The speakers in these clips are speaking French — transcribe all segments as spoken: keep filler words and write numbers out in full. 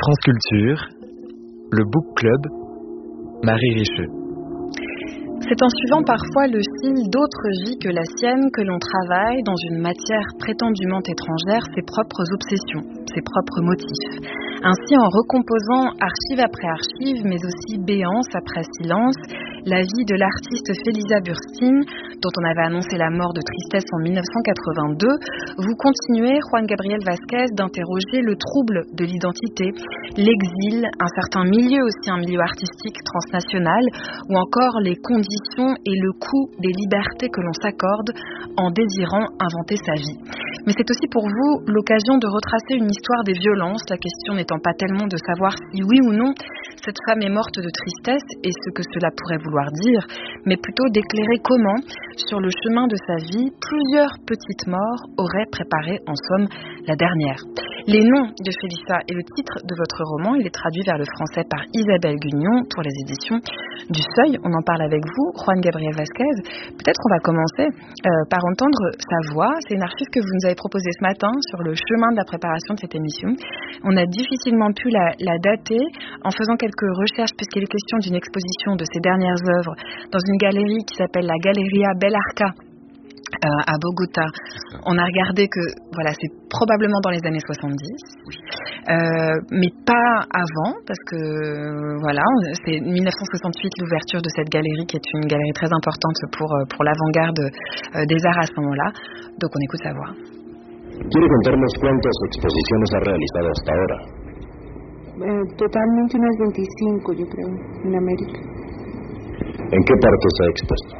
France Culture, le Book Club, Marie Richeux. C'est en suivant parfois le fil d'autres vies que la sienne que l'on travaille dans une matière prétendument étrangère ses propres obsessions, ses propres motifs. Ainsi, en recomposant archive après archive, mais aussi béance après silence, la vie de l'artiste Felisa Burstyn, dont on avait annoncé la mort de tristesse en dix-neuf cent quatre-vingt-deux, vous continuez, Juan Gabriel Vázquez, d'interroger le trouble de l'identité, l'exil, un certain milieu aussi, un milieu artistique transnational, ou encore les conditions et le coût des libertés que l'on s'accorde en désirant inventer sa vie. Mais c'est aussi pour vous l'occasion de retracer une histoire des violences, la question n'étant pas tellement de savoir si oui ou non cette femme est morte de tristesse et ce que cela pourrait vouloir dire, mais plutôt d'éclairer comment, sur le chemin de sa vie, plusieurs petites morts auraient préparé en somme la dernière. Les noms de Felisa est le titre de votre roman, il est traduit vers le français par Isabelle Gugnon pour les éditions du Seuil. On en parle avec vous, Juan Gabriel Vázquez. Peut-être qu'on va commencer euh, par entendre sa voix. C'est une archive que vous nous avez proposée ce matin sur le chemin de la préparation de cette émission. On a difficilement pu la, la dater en faisant quelques recherches puisqu'il est question d'une exposition de ses dernières œuvres dans une galerie qui s'appelle la Galeria Bellarca Euh, à Bogota. On a regardé que voilà, c'est probablement dans les années soixante-dix, oui. euh, mais pas avant, parce que voilà, c'est dix-neuf cent soixante-huit l'ouverture de cette galerie qui est une galerie très importante pour, pour l'avant-garde euh, des arts à ce moment-là. Donc on écoute sa voix. ¿Quiere contarnos cuántas exposiciones ha realizado hasta ahora? Eh, totalmente unas veinticinco, yo creo, en América. ¿En qué partes ha expuesto?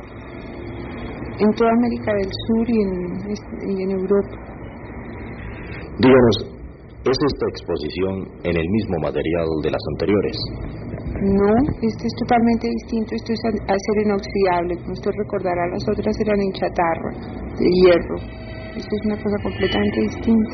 En toda América del Sur y en, y en Europa. Díganos, ¿es esta exposición en el mismo material de las anteriores? No, este es totalmente distinto. Esto es acero inoxidable. Como usted recordará, las otras eran en chatarra, de hierro. Esto es una cosa completamente distinta.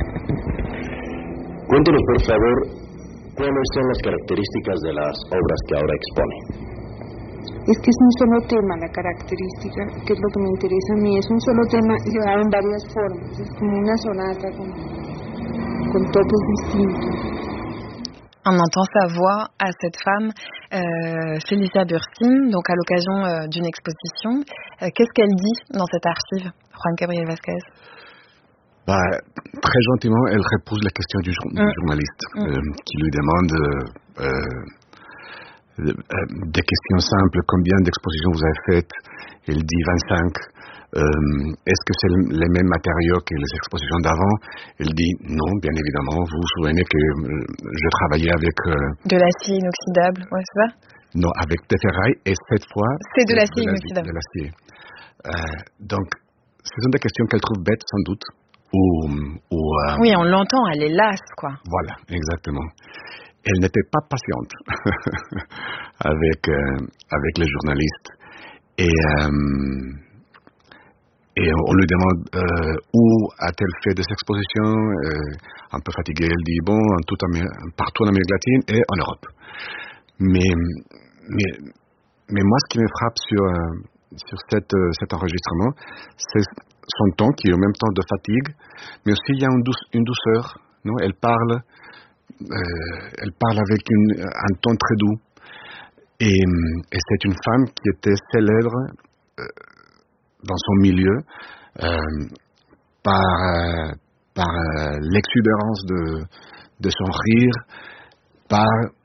Cuéntenos, por favor, cuáles son las características de las obras que ahora expone. Es que es un solo tema la característica, que es lo que me interesa a mí. Es un solo tema llevado en varias formas. Es como una sonata con, con topos distintos. On entend sa voix à cette femme, euh, Felisa Burstyn, donc à l'occasion euh, d'une exposition. Euh, qu'est-ce qu'elle dit dans cette archive, Juan Gabriel Vázquez? Bah, très gentiment, elle repose la question du, jour- mm. du journaliste mm. euh, qui lui demande euh, euh, des questions simples. Combien d'expositions vous avez faites? Elle dit vingt-cinq. Euh, est-ce que c'est les mêmes matériaux que les expositions d'avant? Elle dit non, bien évidemment. Vous vous souvenez que je travaillais avec... Euh, de l'acier inoxydable, ouais, c'est ça? Non, avec des ferrailles, et cette fois... C'est de l'acier de inoxydable. De l'acier. Euh, donc, ce sont des questions qu'elle trouve bêtes, sans doute. Ou, ou, euh, oui, on l'entend, elle est lasse, quoi. Voilà, exactement. Elle n'était pas patiente avec, euh, avec les journalistes. Et, euh, et on lui demande euh, où a-t-elle fait des expositions, euh, un peu fatiguée, elle dit bon, en tout, partout en Amérique latine et en Europe. Mais, mais, mais moi, ce qui me frappe sur, euh, sur cette, euh, cet enregistrement, c'est son ton qui est en même temps de fatigue, mais aussi il y a une, douce, une douceur. Non, elle parle. Euh, elle parle avec une, un ton très doux et, et c'est une femme qui était célèbre euh, dans son milieu euh, par, euh, par euh, l'exubérance de, de son rire, par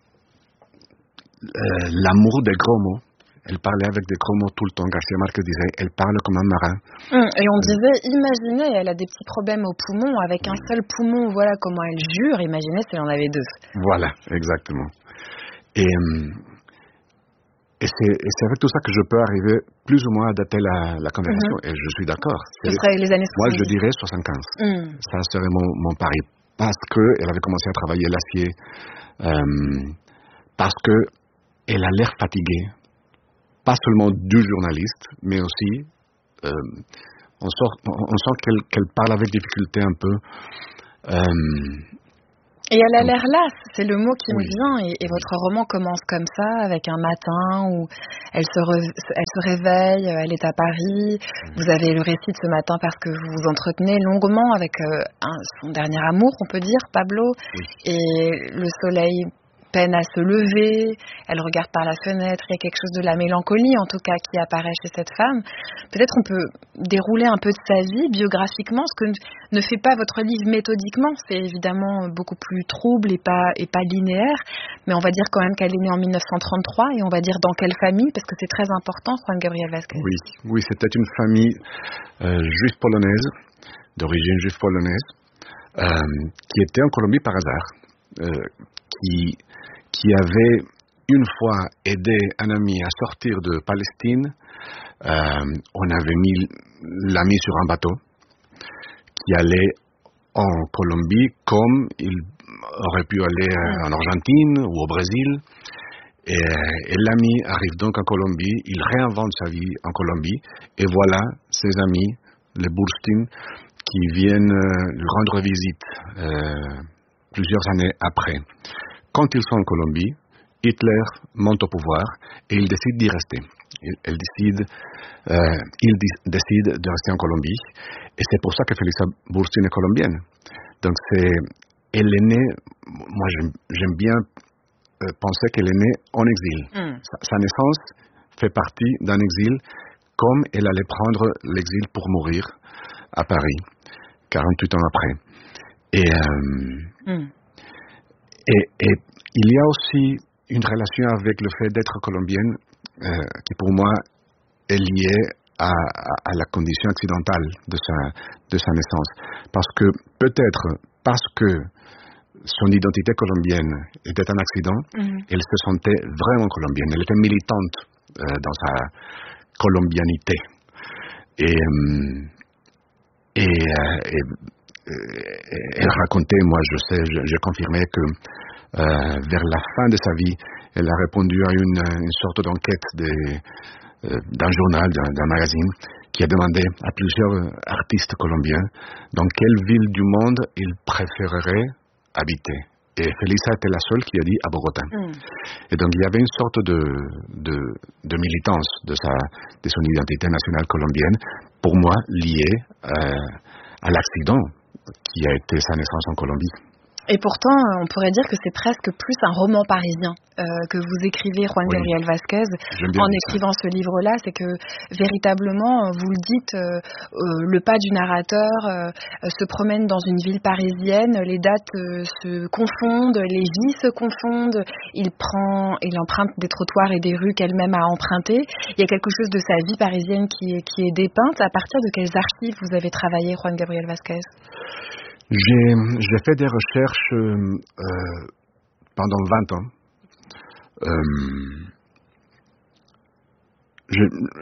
euh, l'amour des gros mots. Elle parlait avec des gros mots tout le temps. Garcia Marquez disait, elle parle comme un marin. Hum, et on disait, imaginez, elle a des petits problèmes aux poumons. Avec un seul poumon, voilà comment elle jure. Imaginez si elle en avait deux. Voilà, exactement. Et, et, c'est, et c'est avec tout ça que je peux arriver plus ou moins à dater la, la conversation. Mm-hmm. Et je suis d'accord. Ce serait les années soixante-dix. Moi, je dirais soixante-quinze. Mm. Ça serait mon, mon pari. Parce qu'elle avait commencé à travailler l'acier. Euh, parce qu'elle a l'air fatiguée. Pas seulement du journaliste, mais aussi, euh, on, sort, on, on sent qu'elle, qu'elle parle avec difficulté un peu. Euh, Et elle a l'air lasse, c'est le mot qui oui. me vient. Et, et votre roman commence comme ça, avec un matin où elle se, re- elle se réveille, elle est à Paris. Vous avez le récit de ce matin parce que vous vous entretenez longuement avec euh, un, son dernier amour, on peut dire, Pablo. Oui. Et le soleil peine à se lever, elle regarde par la fenêtre, il y a quelque chose de la mélancolie en tout cas qui apparaît chez cette femme. Peut-être on peut dérouler un peu de sa vie biographiquement, ce que ne fait pas votre livre méthodiquement, c'est évidemment beaucoup plus trouble et pas, et pas linéaire, mais on va dire quand même qu'elle est née en mille neuf cent trente-trois et on va dire dans quelle famille, parce que c'est très important, Juan Gabriel Vázquez. Oui, oui, c'était une famille euh, juive polonaise, d'origine juive polonaise, euh, qui était en Colombie par hasard, euh, qui qui avait une fois aidé un ami à sortir de Palestine. Euh, on avait mis l'ami sur un bateau qui allait en Colombie comme il aurait pu aller en Argentine ou au Brésil. Et, et l'ami arrive donc en Colombie, il réinvente sa vie en Colombie, et voilà ses amis, les Burstyn, qui viennent lui rendre visite euh, plusieurs années après. Quand ils sont en Colombie, Hitler monte au pouvoir et il décide d'y rester. Il, il, décide, euh, il décide de rester en Colombie, et c'est pour ça que Felisa Burstyn est colombienne. Donc c'est, elle est née, moi j'aime, j'aime bien euh, penser qu'elle est née en exil. Mm. Sa, sa naissance fait partie d'un exil, comme elle allait prendre l'exil pour mourir à Paris, quarante-huit ans après. Et, euh, mm. et, et il y a aussi une relation avec le fait d'être colombienne euh, qui pour moi est liée à, à, à la condition accidentale de sa, de sa naissance. Parce que peut-être parce que son identité colombienne était un accident, mm-hmm. elle se sentait vraiment colombienne. Elle était militante euh, dans sa colombianité. Et, euh, et, euh, et euh, elle racontait, moi je sais, je, je confirmais que Euh, vers la fin de sa vie, elle a répondu à une, une sorte d'enquête de, euh, d'un journal, d'un, d'un magazine, qui a demandé à plusieurs artistes colombiens dans quelle ville du monde ils préféreraient habiter. Et Felisa était la seule qui a dit à Bogota. Mm. Et donc il y avait une sorte de, de, de militance de, sa, de son identité nationale colombienne, pour moi liée euh, à l'accident qui a été sa naissance en Colombie. Et pourtant, on pourrait dire que c'est presque plus un roman parisien euh, que vous écrivez, Juan oui. Gabriel Vázquez, en écrivant ça. Ce livre-là. C'est que véritablement, vous le dites, euh, euh, le pas du narrateur euh, se promène dans une ville parisienne, les dates euh, se confondent, les vies se confondent, il prend, il emprunte des trottoirs et des rues qu'elle-même a empruntées. Il y a quelque chose de sa vie parisienne qui est, qui est dépeinte. À partir de quelles archives vous avez travaillé, Juan Gabriel Vázquez ? J'ai, j'ai fait des recherches euh, euh, pendant vingt ans. Euh, je,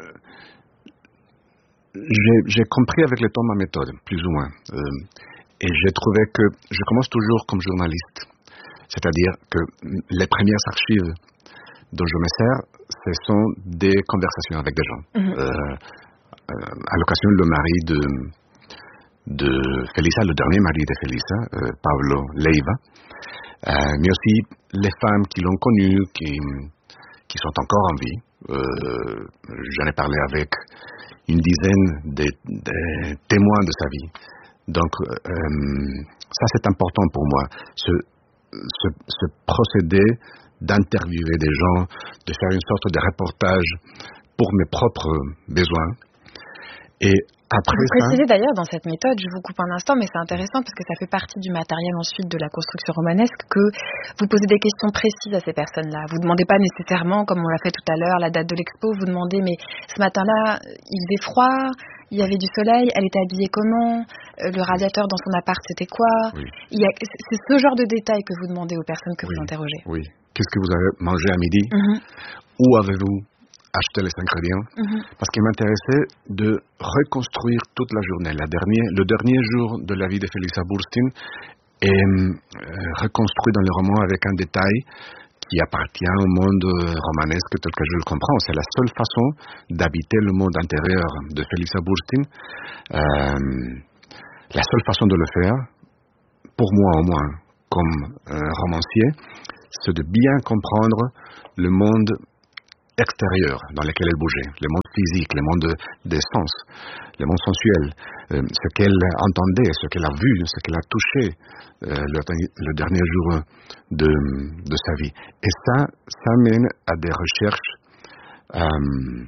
j'ai, j'ai compris avec le temps ma méthode, plus ou moins. Euh, et j'ai trouvé que je commence toujours comme journaliste. C'est-à-dire que les premières archives dont je me sers, ce sont des conversations avec des gens. Mm-hmm. Euh, euh, à l'occasion, le mari de... de Felisa, le dernier mari de Felisa, euh, Pablo Leiva, euh, mais aussi les femmes qui l'ont connu, qui, qui sont encore en vie. Euh, j'en ai parlé avec une dizaine de, de témoins de sa vie. Donc, euh, ça c'est important pour moi, ce, ce, ce procédé d'interviewer des gens, de faire une sorte de reportage pour mes propres besoins. Et après vous précisez ça, d'ailleurs dans cette méthode, je vous coupe un instant, mais c'est intéressant parce que ça fait partie du matériel ensuite de la construction romanesque, que vous posez des questions précises à ces personnes-là. Vous ne demandez pas nécessairement, comme on l'a fait tout à l'heure, la date de l'expo, vous demandez, mais ce matin-là, il faisait froid, il y avait du soleil, elle était habillée comment, le radiateur dans son appart, c'était quoi oui. il y a, C'est ce genre de détails que vous demandez aux personnes que oui. vous interrogez. Oui. Qu'est-ce que vous avez mangé à midi mm-hmm. Où avez-vous acheter les ingrédients, mm-hmm. parce qu'il m'intéressait de reconstruire toute la journée. La dernière, le dernier jour de la vie de Felisa Burstyn est euh, reconstruit dans le roman avec un détail qui appartient au monde romanesque tel que je le comprends. C'est la seule façon d'habiter le monde intérieur de Felisa Burstyn. Euh, la seule façon de le faire, pour moi au moins, comme euh, romancier, c'est de bien comprendre le monde extérieur dans lequel elle bougeait, le monde physique, le monde des sens, le monde sensuel, euh, ce qu'elle entendait, ce qu'elle a vu, ce qu'elle a touché euh, le, le dernier jour de, de sa vie. Et ça, ça mène à des recherches euh,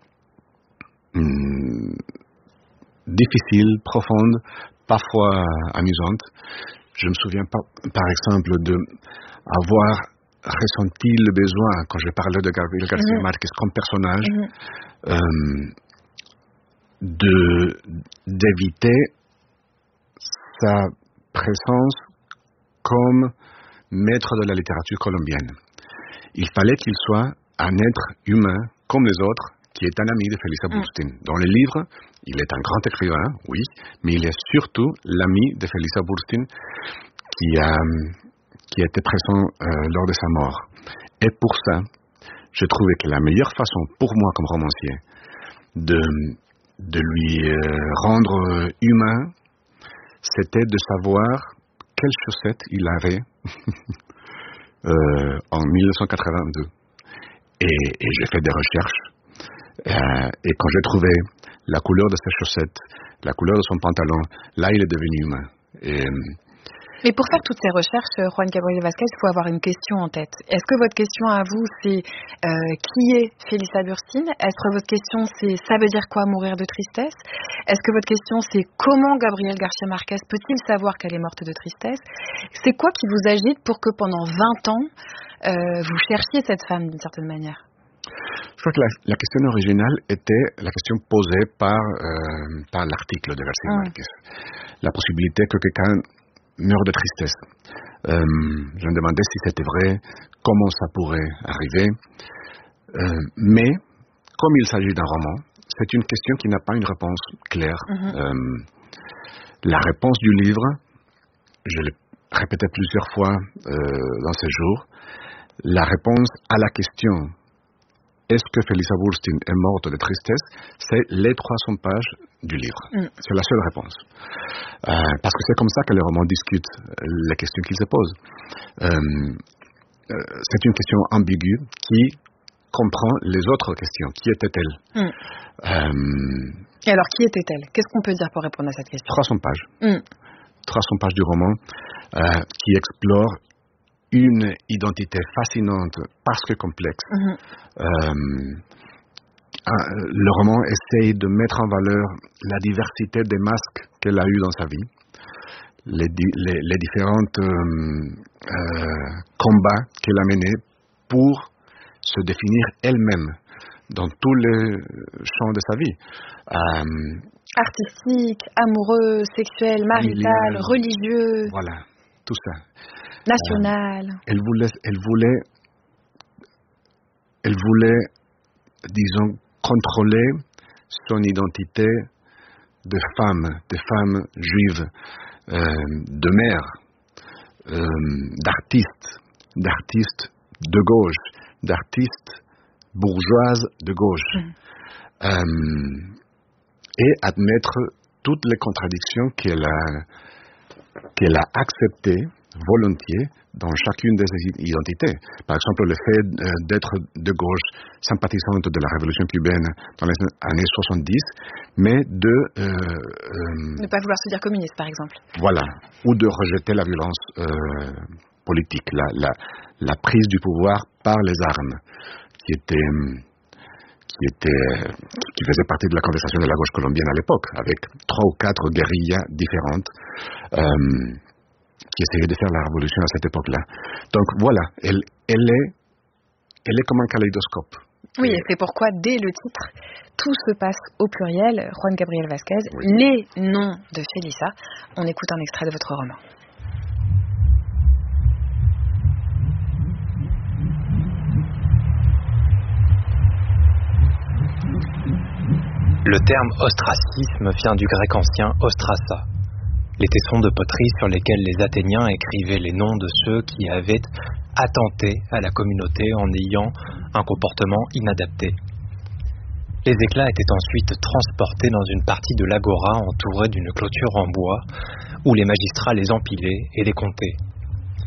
hum, difficiles, profondes, parfois amusantes. Je me souviens pas, par exemple, de avoir ressenti le besoin, quand je parlais de Gabriel García mmh. Márquez comme personnage, mmh. euh, de, d'éviter sa présence comme maître de la littérature colombienne. Il fallait qu'il soit un être humain comme les autres, qui est un ami de Félix Agustín. Mmh. Dans le livre, il est un grand écrivain, oui, mais il est surtout l'ami de Félix Agustín qui a... qui était présent euh, lors de sa mort. Et pour ça, je trouvais que la meilleure façon pour moi comme romancier de, de lui euh, rendre humain, c'était de savoir quelles chaussettes il avait euh, en dix-neuf cent quatre-vingt-deux. Et, et j'ai fait des recherches. Euh, et quand j'ai trouvé la couleur de ses chaussettes, la couleur de son pantalon, là il est devenu humain. Et, Mais pour faire toutes ces recherches, Juan Gabriel Vázquez, il faut avoir une question en tête. Est-ce que votre question à vous, c'est euh, qui est Félix Agustín? Est-ce que votre question, c'est ça veut dire quoi mourir de tristesse? Est-ce que votre question, c'est comment Gabriel García Márquez peut-il savoir qu'elle est morte de tristesse? C'est quoi qui vous agite pour que pendant vingt ans, euh, vous cherchiez cette femme d'une certaine manière? Je crois que la, la question originale était la question posée par, euh, par l'article de García Márquez. Mmh. La possibilité que quelqu'un meurt de tristesse. Euh, je me demandais si c'était vrai, comment ça pourrait arriver. Euh, mais, comme il s'agit d'un roman, c'est une question qui n'a pas une réponse claire. Mm-hmm. Euh, la réponse du livre, je l'ai répété plusieurs fois euh, dans ces jours, la réponse à la question est-ce que Félix Agustín est morte de tristesse, c'est les trois cents pages du livre. Mm. C'est la seule réponse. Euh, parce que c'est comme ça que les romans discutent les questions qu'ils se posent. Euh, euh, c'est une question ambiguë qui comprend les autres questions. Qui était-elle? Mm. euh, Et alors, qui était-elle? Qu'est-ce qu'on peut dire pour répondre à cette question? trois cents pages. Mm. trois cents pages du roman euh, qui explore une identité fascinante parce que complexe. Mm-hmm. Euh, le roman essaye de mettre en valeur la diversité des masques qu'elle a eu dans sa vie, les, les, les différents euh, euh, combats qu'elle a menés pour se définir elle-même dans tous les champs de sa vie. Euh, Artistique, amoureux, sexuel, marital, religieux. Voilà, tout ça. National. Euh, elle voulait, elle voulait, elle voulait, disons, contrôler son identité de femme, de femme juive, euh, de mère, euh, d'artiste, d'artiste de gauche, d'artiste bourgeoise de gauche, mmh. euh, et admettre toutes les contradictions qu'elle a, qu'elle a acceptées volontiers dans chacune de ses identités. Par exemple, le fait d'être de gauche, sympathisante de la révolution cubaine dans les années soixante-dix, mais de... Euh, euh, ne pas vouloir se dire communiste, par exemple. Voilà. Ou de rejeter la violence euh, politique, la, la, la prise du pouvoir par les armes, qui était... qui était, qui faisait partie de la conversation de la gauche colombienne à l'époque, avec trois ou quatre guérillas différentes, euh, qui essayaient de faire la révolution à cette époque-là. Donc voilà, elle, elle, est, elle est comme un kaléidoscope. Oui, et c'est pourquoi, dès le titre, tout se passe au pluriel. Juan Gabriel Vázquez, oui. Les noms de Félissa. On écoute un extrait de votre roman. Le terme ostracisme vient du grec ancien ostrassa, les tessons de poterie sur lesquels les Athéniens écrivaient les noms de ceux qui avaient attenté à la communauté en ayant un comportement inadapté. Les éclats étaient ensuite transportés dans une partie de l'agora entourée d'une clôture en bois où les magistrats les empilaient et les comptaient.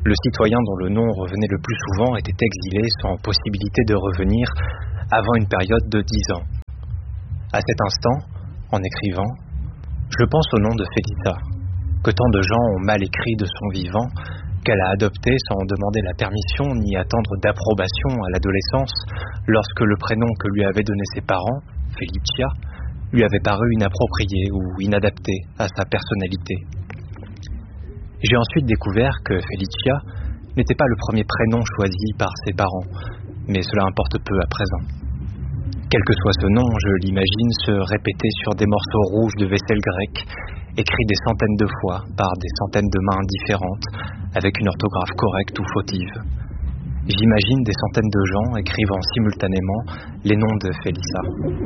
Le citoyen dont le nom revenait le plus souvent était exilé sans possibilité de revenir avant une période de dix ans. À cet instant, en écrivant, je pense au nom de Félissa, que tant de gens ont mal écrit de son vivant, qu'elle a adopté sans demander la permission ni attendre d'approbation à l'adolescence, lorsque le prénom que lui avaient donné ses parents, Felicia, lui avait paru inapproprié ou inadapté à sa personnalité. J'ai ensuite découvert que Felicia n'était pas le premier prénom choisi par ses parents, mais cela importe peu à présent. Quel que soit ce nom, je l'imagine se répéter sur des morceaux rouges de vaisselle grecque, écrits des centaines de fois par des centaines de mains différentes, avec une orthographe correcte ou fautive. J'imagine des centaines de gens écrivant simultanément les noms de Félissa.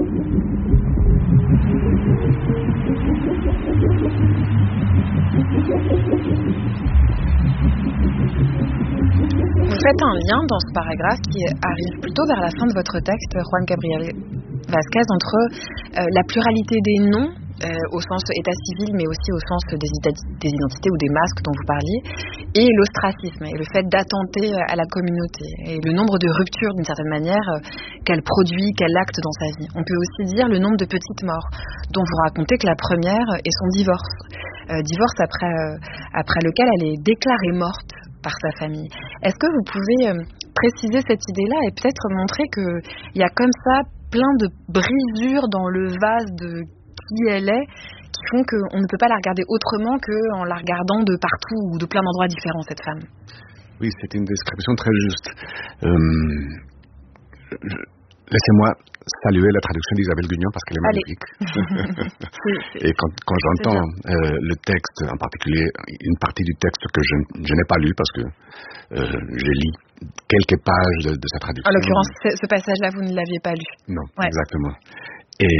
Vous faites un lien dans ce paragraphe qui arrive plutôt vers la fin de votre texte, Juan Gabriel Vázquez, entre euh, la pluralité des noms, euh, au sens état civil, mais aussi au sens des, des identités ou des masques dont vous parliez, et l'ostracisme, et le fait d'attenter à la communauté, et le nombre de ruptures, d'une certaine manière, euh, qu'elle produit, qu'elle acte dans sa vie. On peut aussi dire le nombre de petites morts, dont vous racontez que la première est son divorce. Euh, divorce après, euh, après lequel elle est déclarée morte par sa famille. Est-ce que vous pouvez euh, préciser cette idée-là et peut-être montrer qu'il y a comme ça plein de brisures dans le vase de qui elle est qui font qu'on ne peut pas la regarder autrement qu'en la regardant de partout ou de plein d'endroits différents, cette femme? Oui, c'est une description très juste. Euh, je, laissez-moi saluer la traduction d'Isabelle Guignon parce qu'elle est magnifique. Et quand, quand j'entends euh, le texte, en particulier une partie du texte que je, je n'ai pas lu parce que euh, j'ai lu quelques pages de, de sa traduction. En l'occurrence, ce, ce passage-là, vous ne l'aviez pas lu. Non, ouais. Exactement. Et,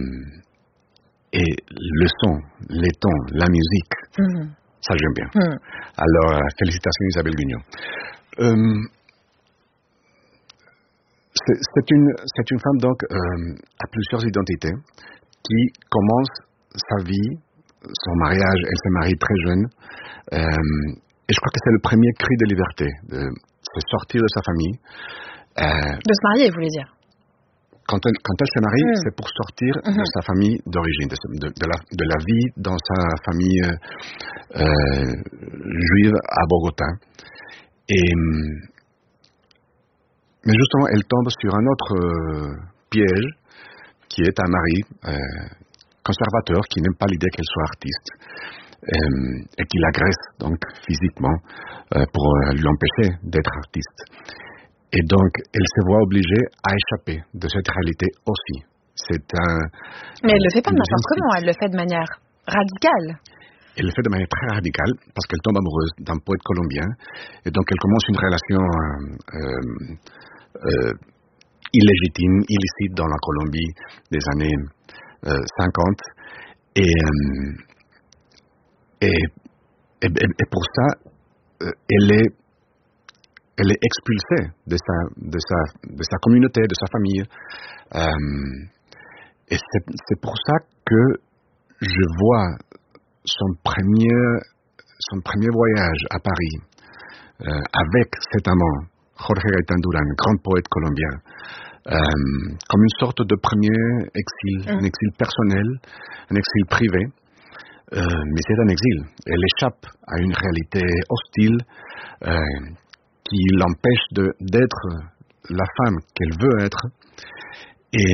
et le son, les tons, la musique, mm-hmm. ça j'aime bien. Mm. Alors, félicitations Isabelle Guignon. Euh, C'est, c'est, une, c'est une femme donc euh, à plusieurs identités qui commence sa vie, son mariage, elle se marie très jeune euh, et je crois que c'est le premier cri de liberté, de se sortir de sa famille. Euh, de se marier, vous voulez dire? Quand elle, quand elle se marie, mmh. c'est pour sortir mmh. de sa famille d'origine, de, de, de, la, de la vie dans sa famille euh, juive à Bogota. Et mais justement, elle tombe sur un autre euh, piège, qui est un mari euh, conservateur, qui n'aime pas l'idée qu'elle soit artiste, euh, et qui l'agresse donc physiquement euh, pour euh, lui empêcher d'être artiste. Et donc, elle se voit obligée à échapper de cette réalité aussi. C'est un... Mais elle le fait pas n'importe comment, elle le fait de manière radicale. Elle le fait de manière très radicale parce qu'elle tombe amoureuse d'un poète colombien et donc elle commence une relation euh, euh, illégitime, illicite dans la Colombie des années euh, cinquante et, euh, et, et, et pour ça euh, elle est elle est expulsée de sa de sa de sa communauté, de sa famille euh, et c'est, c'est pour ça que je vois son premier, son premier voyage à Paris euh, avec cet amant, Jorge Gaitán Durán, grand poète colombien, euh, comme une sorte de premier exil, mmh. un exil personnel, un exil privé, euh, mais c'est un exil. Elle échappe à une réalité hostile euh, qui l'empêche de, d'être la femme qu'elle veut être. Et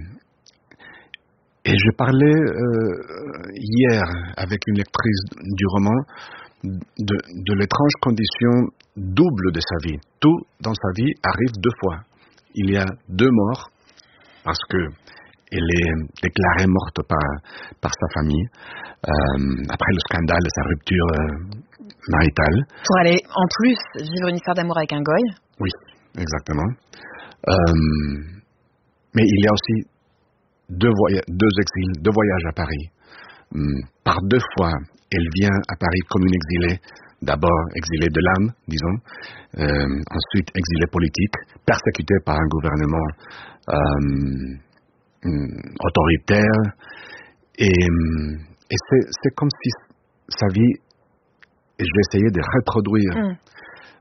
Et je parlais euh, hier avec une lectrice du roman de, de l'étrange condition double de sa vie. Tout dans sa vie arrive deux fois. Il y a deux morts parce que elle est déclarée morte par, par sa famille euh, après le scandale de sa rupture euh, maritale. Pour aller en plus vivre une histoire d'amour avec un goy. Oui, exactement. Euh, mais il y a aussi Deux, voya- deux exils, deux voyages à Paris. Hum, par deux fois, elle vient à Paris comme une exilée. D'abord exilée de l'âme, disons. Euh, ensuite exilée politique, persécutée par un gouvernement euh, hum, autoritaire. Et, hum, et c'est, c'est comme si sa vie, et je vais essayer de reproduire mmh.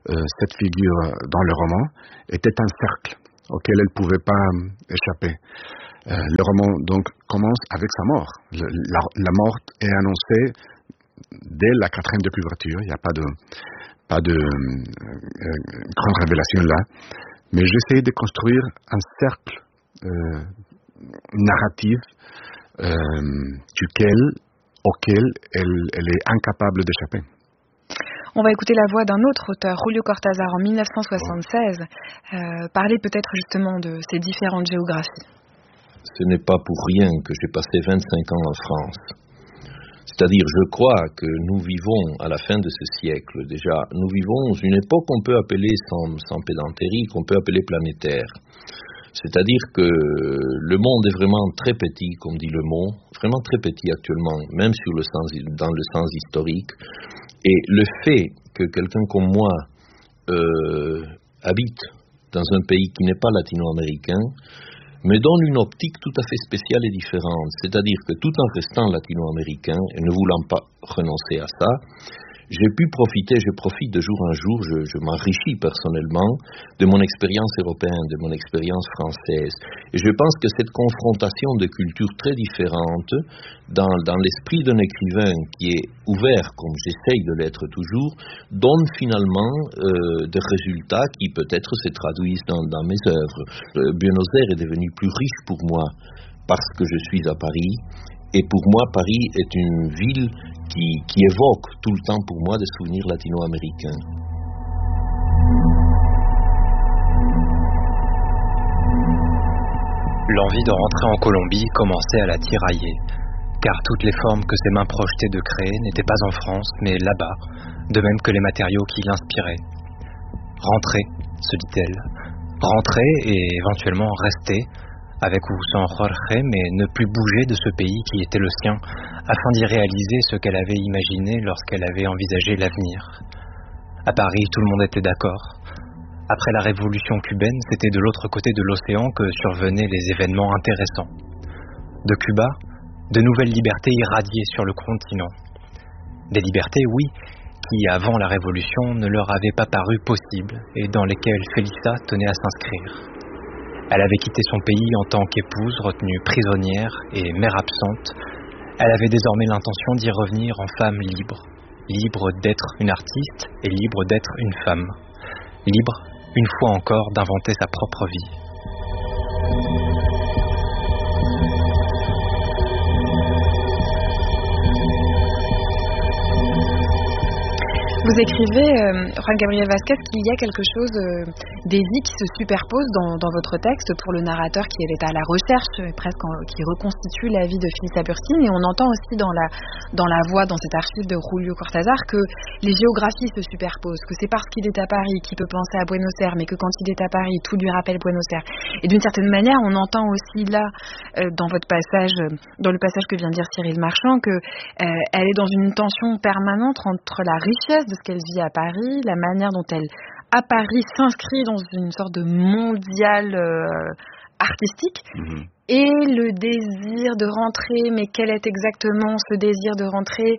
euh, cette figure dans le roman était un cercle auquel elle ne pouvait pas échapper. Euh, le roman donc commence avec sa mort. Le, la, la mort est annoncée dès la quatrième de couverture. Il n'y a pas de, pas de euh, grande révélation là. Mais j'essaie de construire un cercle euh, narratif euh, duquel, auquel elle, elle est incapable d'échapper. On va écouter la voix d'un autre auteur, Julio Cortázar, en mille neuf cent soixante-seize, euh, parler peut-être justement de ces différentes géographies. Ce n'est pas pour rien que j'ai passé vingt-cinq ans en France. C'est-à-dire, je crois que nous vivons, à la fin de ce siècle déjà, nous vivons une époque qu'on peut appeler, sans, sans pédanterie, qu'on peut appeler planétaire. C'est-à-dire que le monde est vraiment très petit, comme dit le mot, vraiment très petit actuellement, même sur le sens, dans le sens historique. Et le fait que quelqu'un comme moi euh, habite dans un pays qui n'est pas latino-américain me donne une optique tout à fait spéciale et différente. C'est-à-dire que tout en restant latino-américain et ne voulant pas renoncer à ça, j'ai pu profiter, je profite de jour en jour, je, je m'enrichis personnellement de mon expérience européenne, de mon expérience française. Et je pense que cette confrontation de cultures très différentes, dans, dans l'esprit d'un écrivain qui est ouvert, comme j'essaye de l'être toujours, donne finalement euh, des résultats qui peut-être se traduisent dans, dans mes œuvres. Euh, Buenos Aires est devenu plus riche pour moi parce que je suis à Paris. Et pour moi, Paris est une ville qui, qui évoque tout le temps pour moi des souvenirs latino-américains. L'envie de rentrer en Colombie commençait à la tirailler, car toutes les formes que ses mains projetaient de créer n'étaient pas en France, mais là-bas, de même que les matériaux qui l'inspiraient. Rentrer, se dit-elle, rentrer et éventuellement rester, avec ou sans Jorge, mais ne plus bouger de ce pays qui était le sien, afin d'y réaliser ce qu'elle avait imaginé lorsqu'elle avait envisagé l'avenir. À Paris, tout le monde était d'accord. Après la révolution cubaine, c'était de l'autre côté de l'océan que survenaient les événements intéressants. De Cuba, de nouvelles libertés irradiaient sur le continent. Des libertés, oui, qui, avant la révolution, ne leur avaient pas paru possibles et dans lesquelles Félissa tenait à s'inscrire. Elle avait quitté son pays en tant qu'épouse, retenue prisonnière et mère absente. Elle avait désormais l'intention d'y revenir en femme libre. Libre d'être une artiste et libre d'être une femme. Libre, une fois encore, d'inventer sa propre vie. Vous écrivez, euh, Juan Gabriel Vázquez, qu'il y a quelque chose, euh, des vies qui se superposent dans, dans votre texte pour le narrateur qui est à la recherche, presque en, qui reconstitue la vie de Félissa Bursin. Et on entend aussi dans la, dans la voix, dans cet archive de Julio Cortázar, que les géographies se superposent, que c'est parce qu'il est à Paris qu'il peut penser à Buenos Aires, mais que quand il est à Paris, tout lui rappelle Buenos Aires. Et d'une certaine manière, on entend aussi là, euh, dans votre passage, dans le passage que vient de dire Cyril Marchand, que euh, elle est dans une tension permanente entre la richesse de ce qu'elle vit à Paris, la manière dont elle, à Paris, s'inscrit dans une sorte de mondial euh, artistique, mmh. et le désir de rentrer, mais quel est exactement ce désir de rentrer?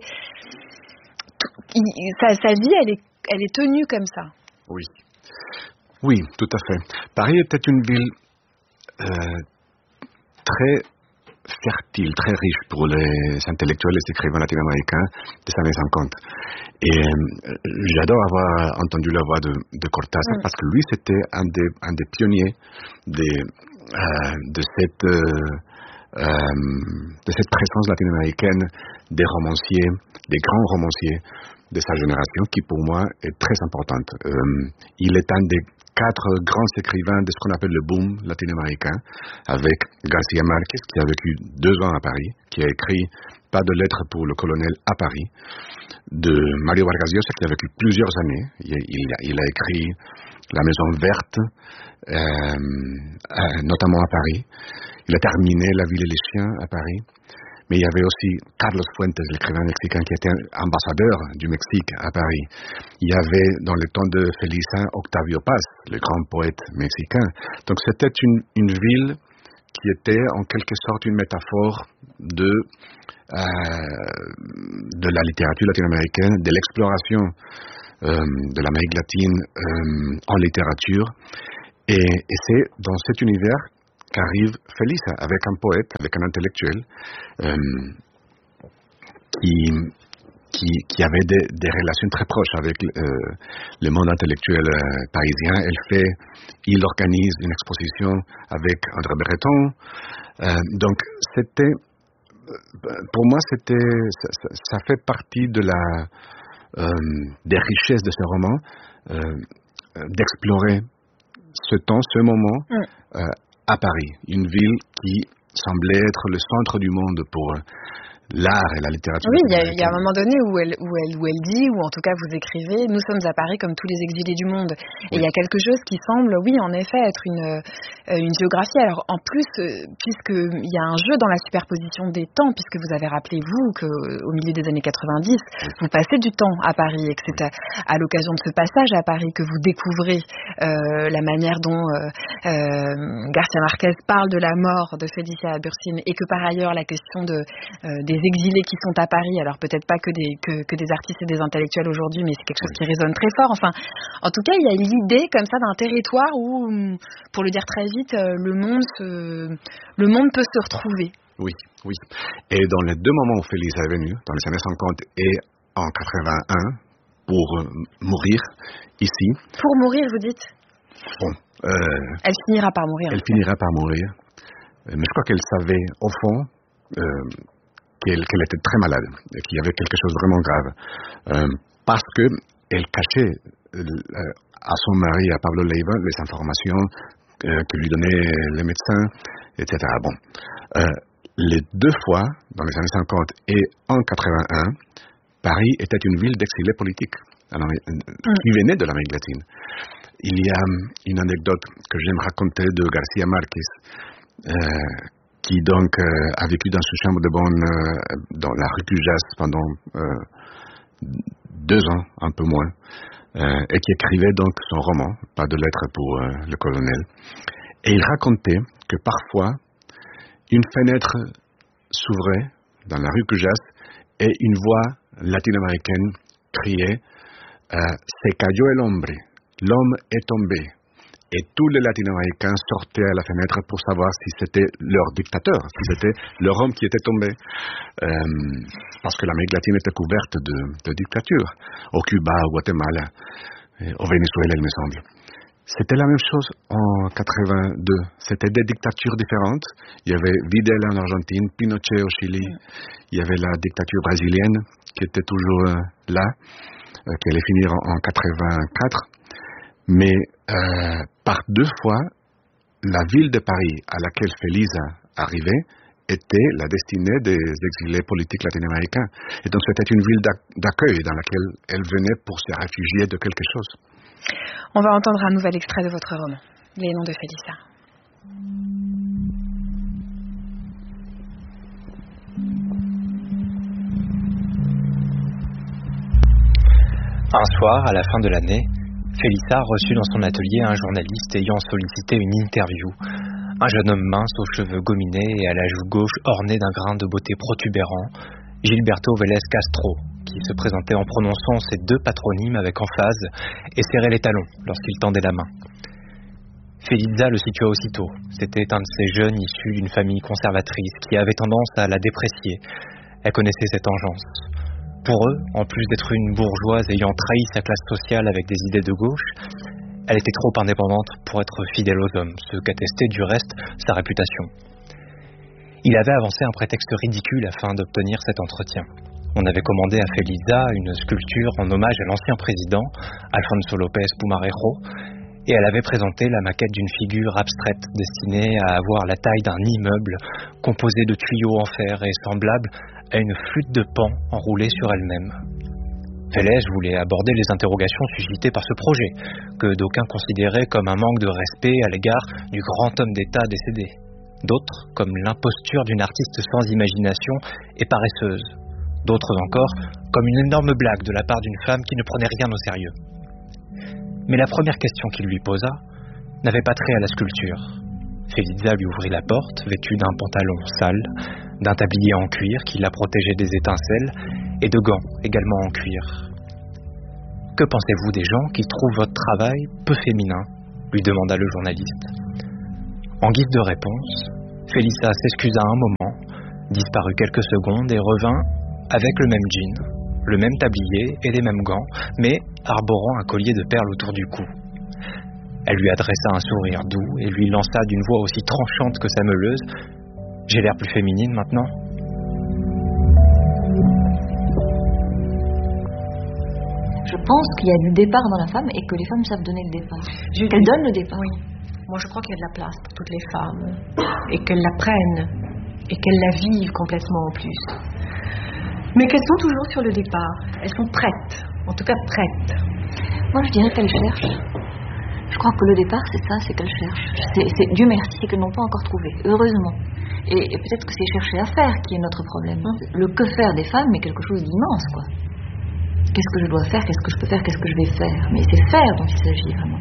Sa, sa vie, elle est, elle est tenue comme ça. Oui, oui, tout à fait. Paris était une ville euh, très fertile, très riche pour les intellectuels et les écrivains latino-américains des années cinquante. Et euh, j'adore avoir entendu la voix de, de Cortázar, mm. parce que lui, c'était un des, un des pionniers des, euh, de, cette, euh, euh, de cette présence latino-américaine des romanciers, des grands romanciers de sa génération, qui pour moi est très importante. Euh, il est un des quatre grands écrivains de ce qu'on appelle le boom latino-américain, avec García Márquez, qui a vécu deux ans à Paris, qui a écrit Pas de lettres pour le colonel à Paris, de Mario Vargas Llosa, qui a vécu plusieurs années. Il, il, il a écrit La Maison Verte, euh, euh, notamment à Paris. Il a terminé La Ville et les Chiens à Paris. Mais il y avait aussi Carlos Fuentes, l'écrivain mexicain, qui était ambassadeur du Mexique à Paris. Il y avait, dans le temps de Félissa, Octavio Paz, le grand poète mexicain. Donc c'était une, une ville qui était en quelque sorte une métaphore de, euh, de la littérature latino-américaine, de l'exploration euh, de l'Amérique latine euh, en littérature. Et, et c'est dans cet univers qu'arrive Felisa, avec un poète, avec un intellectuel, euh, qui, qui, qui avait des, des relations très proches avec euh, le monde intellectuel euh, parisien. Elle fait, il organise une exposition avec André Breton. Euh, donc, c'était, pour moi, c'était, ça, ça fait partie de la, euh, des richesses de ce roman, euh, d'explorer ce temps, ce moment, mm. euh, à Paris, une ville qui semblait être le centre du monde pour l'art et la littérature. Oui, il y, y a un moment donné où elle, où, elle, où elle dit, ou en tout cas vous écrivez, nous sommes à Paris comme tous les exilés du monde. Et il oui. y a quelque chose qui semble, oui, en effet, être une, euh, une géographie. Alors en plus, euh, puisqu'il y a un jeu dans la superposition des temps, puisque vous avez rappelé, vous, qu'au milieu des années quatre-vingt-dix, oui. vous passez du temps à Paris, et que c'est à, à l'occasion de ce passage à Paris que vous découvrez euh, la manière dont euh, euh, Garcia Marquez parle de la mort de Félicia Abursin, et que par ailleurs la question de, euh, des exilés qui sont à Paris, alors peut-être pas que des, que, que des artistes et des intellectuels aujourd'hui, mais c'est quelque chose qui résonne très fort. Enfin, en tout cas, il y a l'idée comme ça d'un territoire où, pour le dire très vite, le monde, se, le monde peut se retrouver. Oui, oui. Et dans les deux moments où Félix est venue, dans les années cinquante et en quatre-vingt-un, pour mourir ici. Pour mourir, vous dites ? Bon. Euh, elle finira par mourir. Elle finira par mourir. Mais je crois qu'elle savait, au fond, euh, Qu'elle, qu'elle était très malade, et qu'il y avait quelque chose de vraiment grave, euh, parce qu'elle cachait euh, à son mari, à Pablo Leiva, les informations euh, que lui donnaient les médecins, et cetera. Bon, euh, les deux fois, dans les années cinquante et en quatre-vingt-un, Paris était une ville d'exilés politiques, alors, mm. qui venait de l'Amérique latine. Il y a une anecdote que j'aime raconter de Garcia Marquez, euh, qui donc euh, a vécu dans sa chambre de bonne euh, dans la rue Cujas pendant euh, deux ans, un peu moins, euh, et qui écrivait donc son roman, Pas de lettres pour euh, le colonel. Et il racontait que parfois, une fenêtre s'ouvrait dans la rue Cujas et une voix latino-américaine criait euh, « Se cayó el hombre, l'homme est tombé ». Et tous les latino-américains sortaient à la fenêtre pour savoir si c'était leur dictateur, si c'était leur homme qui était tombé. Euh, parce que l'Amérique latine était couverte de, de dictatures. Au Cuba, au Guatemala, au Venezuela, il me semble. C'était la même chose en quatre-vingt-deux. C'était des dictatures différentes. Il y avait Videla en Argentine, Pinochet au Chili. Il y avait la dictature brésilienne qui était toujours là, euh, qui allait finir en quatre-vingt-quatre. Mais euh, par deux fois, la ville de Paris à laquelle Felisa arrivait était la destinée des exilés politiques latino-américains. Et donc c'était une ville d'accueil dans laquelle elle venait pour se réfugier de quelque chose. On va entendre un nouvel extrait de votre roman, Les noms de Felisa. Un soir, à la fin de l'année, Felisa reçut dans son atelier un journaliste ayant sollicité une interview. Un jeune homme mince aux cheveux gominés et à la joue gauche ornée d'un grain de beauté protubérant, Gilberto Vélez Castro, qui se présentait en prononçant ses deux patronymes avec emphase et serrait les talons lorsqu'il tendait la main. Felisa le situa aussitôt. C'était un de ces jeunes issus d'une famille conservatrice qui avait tendance à la déprécier. Elle connaissait cette engeance. Pour eux, en plus d'être une bourgeoise ayant trahi sa classe sociale avec des idées de gauche, elle était trop indépendante pour être fidèle aux hommes, ce qu'attestait du reste sa réputation. Il avait avancé un prétexte ridicule afin d'obtenir cet entretien. On avait commandé à Felisa une sculpture en hommage à l'ancien président, Alfonso López Pumarejo, et elle avait présenté la maquette d'une figure abstraite destinée à avoir la taille d'un immeuble composé de tuyaux en fer et semblable à une flûte de Pan enroulée sur elle-même. Vélez voulait aborder les interrogations suscitées par ce projet, que d'aucuns considéraient comme un manque de respect à l'égard du grand homme d'État décédé. D'autres comme l'imposture d'une artiste sans imagination et paresseuse. D'autres encore comme une énorme blague de la part d'une femme qui ne prenait rien au sérieux. Mais la première question qu'il lui posa n'avait pas trait à la sculpture. Felisa lui ouvrit la porte, vêtue d'un pantalon sale, d'un tablier en cuir qui la protégeait des étincelles, et de gants également en cuir. Que pensez-vous des gens qui trouvent votre travail peu féminin ? Lui demanda le journaliste. En guise de réponse, Félissa s'excusa un moment, disparut quelques secondes et revint avec le même jean, le même tablier et les mêmes gants, mais arborant un collier de perles autour du cou. Elle lui adressa un sourire doux et lui lança d'une voix aussi tranchante que sa meuleuse « J'ai l'air plus féminine maintenant ?» Je pense qu'il y a du départ dans la femme et que les femmes savent donner le départ. Je... Qu'elles donnent le départ. Oui. Moi, je crois qu'il y a de la place pour toutes les femmes et qu'elles l'apprennent et qu'elles la vivent complètement en plus. Mais qu'elles sont toujours sur le départ. Elles sont prêtes, en tout cas prêtes. Moi, je dirais qu'elles cherchent. Je crois que le départ, c'est ça, c'est qu'elles cherchent. C'est, c'est, Dieu merci, c'est qu'elles n'ont pas encore trouvé, heureusement. Et, et peut-être que c'est chercher à faire qui est notre problème. Le que faire des femmes est quelque chose d'immense, quoi. Qu'est-ce que je dois faire, qu'est-ce que je peux faire, qu'est-ce que je vais faire. Mais c'est faire dont il s'agit vraiment.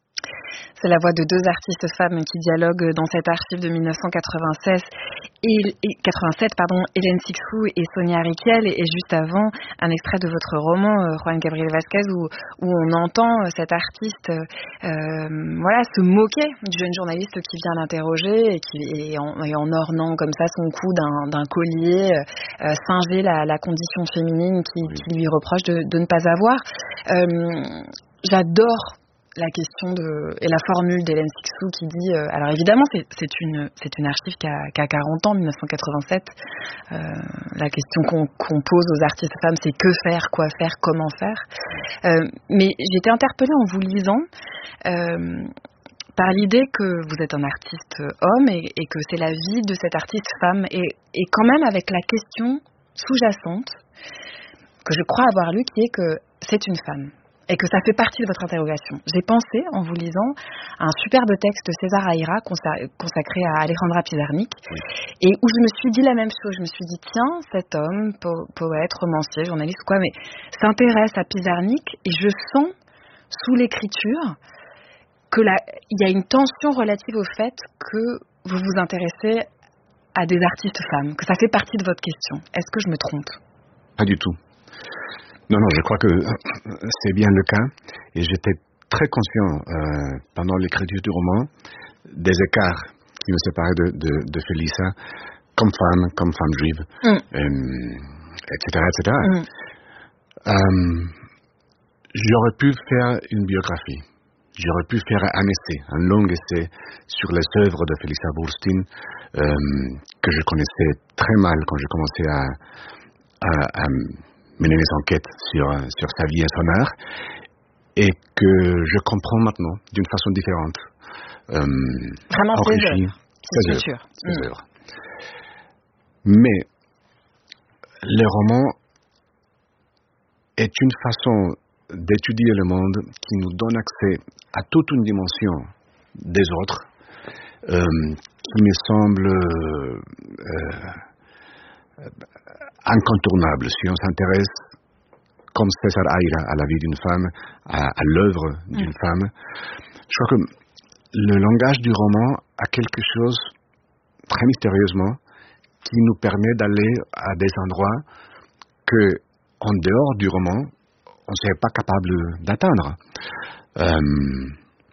C'est la voix de deux artistes femmes qui dialoguent dans cette archive de dix-neuf cent quatre-vingt-seize et, et quatre-vingt-sept, pardon, Hélène Sixou et Sonia Rykiel, et juste avant un extrait de votre roman, euh, Juan Gabriel Vázquez, où, où on entend euh, cet artiste euh, voilà, se moquer du jeune journaliste qui vient l'interroger et qui et en, et en ornant comme ça son cou d'un, d'un collier, euh, singer la, la condition féminine qui, qui lui reproche de, de ne pas avoir. Euh, j'adore la question de, et la formule d'Hélène Sixou qui dit, euh, alors évidemment c'est, c'est, une, c'est une archive qui a, qui a quarante ans, dix-neuf cent quatre-vingt-sept, euh, la question qu'on, qu'on pose aux artistes femmes c'est que faire, quoi faire, comment faire, euh, mais j'étais interpellée en vous lisant euh, par l'idée que vous êtes un artiste homme et, et que c'est la vie de cette artiste femme et, et quand même avec la question sous-jacente que je crois avoir lue qui est que c'est une femme. Et que ça fait partie de votre interrogation. J'ai pensé, en vous lisant, à un superbe texte de César Aira consacré à Alejandra Pizarnik, oui. Et où je me suis dit la même chose. Je me suis dit, tiens, cet homme, po- poète, romancier, journaliste, quoi, mais s'intéresse à Pizarnik, et je sens, sous l'écriture, que là, il y a une tension relative au fait que vous vous intéressez à des artistes femmes, que ça fait partie de votre question. Est-ce que je me trompe ? Pas du tout. Non, non, je crois que c'est bien le cas. Et j'étais très conscient, euh, pendant l'écriture du roman, des écarts qui me séparaient de, de, de Félissa, comme femme, comme femme juive, mm. euh, et cetera, et cetera. Mm. Euh, j'aurais pu faire une biographie. J'aurais pu faire un essai, un long essai sur les œuvres de Félissa Bursztyn, euh, que je connaissais très mal quand j'ai commencé à... à, à mener des enquêtes sur, sur sa vie et son art, et que je comprends maintenant d'une façon différente. Euh, Vraiment ses œuvres. Ses œuvres. Ses œuvres. Mais le roman est une façon d'étudier le monde qui nous donne accès à toute une dimension des autres, euh, qui me semble... Euh, incontournable si on s'intéresse comme César Aira à la vie d'une femme, à, à l'œuvre d'une mmh. femme. Je crois que le langage du roman a quelque chose très mystérieusement qui nous permet d'aller à des endroits que en dehors du roman on ne serait pas capable d'atteindre. Euh,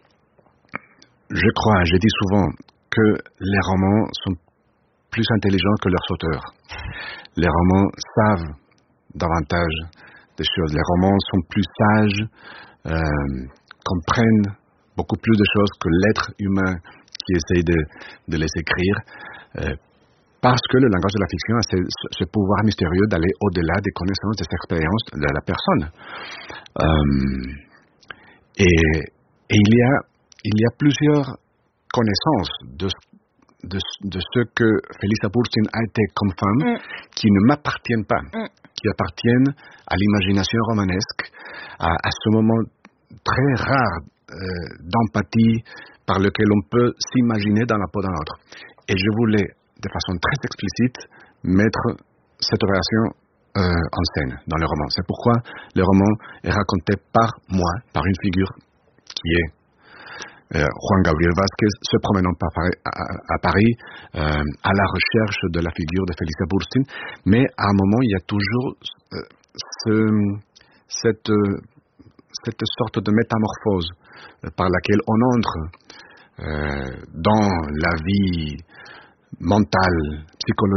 je crois, je dis souvent que les romans sont plus intelligents que leurs auteurs. Les romans savent davantage des choses. Les romans sont plus sages, euh, comprennent beaucoup plus de choses que l'être humain qui essaye de, de les écrire, euh, parce que le langage de la fiction a ce, ce pouvoir mystérieux d'aller au-delà des connaissances, des expériences de la personne. Euh, et, et il y a, il y a plusieurs connaissances de De, de ce que Félissa Bursztyn a été comme femme, mm. qui ne m'appartiennent pas, mm. qui appartiennent à l'imagination romanesque, à, à ce moment très rare euh, d'empathie par lequel on peut s'imaginer dans la peau d'un autre. Et je voulais, de façon très explicite, mettre cette relation euh, en scène dans le roman. C'est pourquoi le roman est raconté par moi, par une figure qui est Euh, Juan Gabriel Vázquez, se promenant à Paris, à, à, Paris euh, à la recherche de la figure de Félissa Bursztyn, mais à un moment il y a toujours euh, ce, cette, euh, cette sorte de métamorphose par laquelle on entre euh, dans la vie mentale, psychologique